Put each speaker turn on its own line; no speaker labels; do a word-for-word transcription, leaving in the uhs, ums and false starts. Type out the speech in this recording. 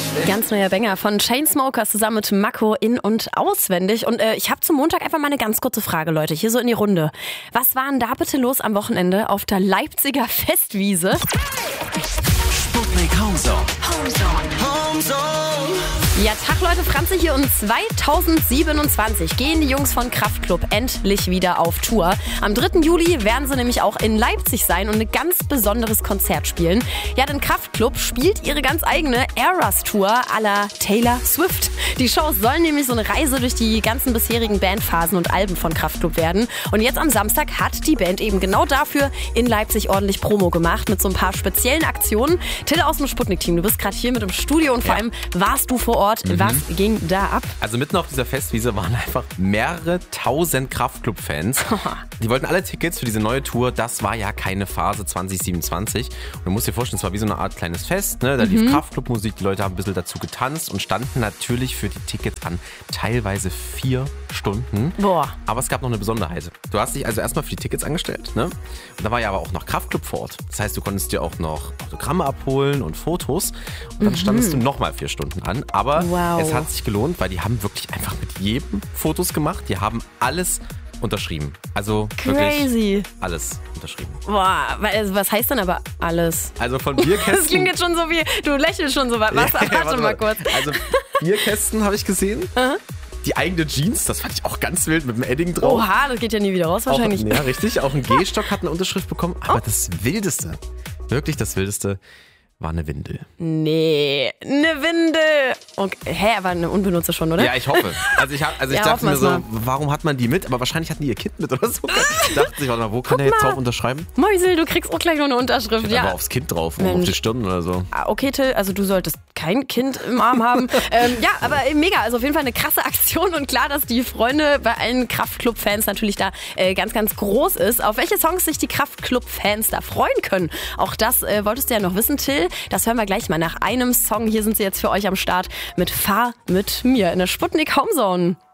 Ganz neuer Banger von Chainsmokers zusammen mit Mako in- und auswendig. Und äh, ich habe zum Montag einfach mal eine ganz kurze Frage, Leute, hier so in die Runde. Was war denn da bitte los am Wochenende auf der Leipziger Festwiese?
Sputnik Homezone. Homezone.
Ja, Tag Leute, Franzi hier und zweitausendsiebenundzwanzig gehen die Jungs von Kraftklub endlich wieder auf Tour. Am dritten Juli werden sie nämlich auch in Leipzig sein und ein ganz besonderes Konzert spielen. Ja, denn Kraftklub spielt ihre ganz eigene Eras Tour à la Taylor Swift. Die Shows sollen nämlich so eine Reise durch die ganzen bisherigen Bandphasen und Alben von Kraftklub werden. Und jetzt am Samstag hat die Band eben genau dafür in Leipzig ordentlich Promo gemacht mit so ein paar speziellen Aktionen. Till aus dem Sputnik-Team, du bist gerade hier mit im Studio und vor
Ja.
allem warst du vor Ort.
Mhm.
Was ging da ab?
Also mitten auf dieser Festwiese waren einfach mehrere tausend Kraftklub-Fans. Die wollten alle Tickets für diese neue Tour. Das war ja keine Phase zwanzig siebenundzwanzig. Und du musst dir vorstellen, es war wie so eine Art kleines Fest. Ne? Da lief
Mhm.
Kraftklub-Musik, die Leute haben ein bisschen dazu getanzt und standen natürlich für die Tickets an. Teilweise vier Stunden.
Boah.
Aber es gab noch eine Besonderheit. Du hast dich also erstmal für die Tickets angestellt. Ne? Und da war ja aber auch noch Kraftklub vor Ort. Das heißt, du konntest dir auch noch Autogramme abholen und Fotos. Und dann standest du nochmal vier Stunden an. Aber
Wow.
es hat sich gelohnt, weil die haben wirklich einfach mit jedem Fotos gemacht. Die haben alles unterschrieben. Also
Crazy.
wirklich alles unterschrieben.
Boah, also was heißt denn aber alles?
Also von Bierkästen...
Das klingt jetzt schon so wie, du lächelst schon so weit. Was?
Ja,
Warte mal kurz.
Also Bierkästen habe ich gesehen. Die eigene Jeans, das fand ich auch ganz wild mit dem Edding drauf.
Oha, das geht ja nie wieder raus wahrscheinlich.
Auch, ja, richtig. Auch ein Gehstock hat eine Unterschrift bekommen. Aber das Wildeste, wirklich das Wildeste, war eine Windel.
Nee, eine Windel. Okay. Hä, aber eine unbenutzte schon, oder?
Ja, ich hoffe. Also ich, hab, also ich
Ja,
dachte
hoffen
mir so,
wir's
warum hat man die mit? Aber wahrscheinlich hatten die ihr Kind mit oder so. Ich dachte sich, warte mal, wo kann der jetzt
mal.
drauf unterschreiben?
Mäusel, du kriegst auch gleich noch eine Unterschrift.
Ja.
Ja.
Aber aufs Kind drauf, oder
Mensch.
auf die Stirn oder so.
Ah, okay, Till, also du solltest kein Kind im Arm haben. ähm, ja, aber mega, also auf jeden Fall eine krasse Aktion und klar, dass die Freunde bei allen Kraftklub-Fans natürlich da äh, ganz, ganz groß ist. Auf welche Songs sich die Kraftklub-Fans da freuen können, auch das äh, wolltest du ja noch wissen, Till. Das hören wir gleich mal nach einem Song. Hier sind sie jetzt für euch am Start mit Fahr mit mir in der Sputnik Homezone.